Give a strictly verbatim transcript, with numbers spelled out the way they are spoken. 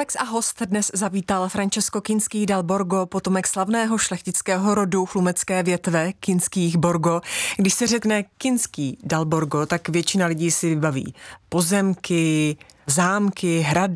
Alex a host dnes zavítal Francesco Kinský dal Borgo, potomek slavného šlechtického rodu chlumecké větve Kinských Borgo. Když se řekne Kinský dal Borgo, tak většina lidí si vybaví pozemky, zámky, hrady,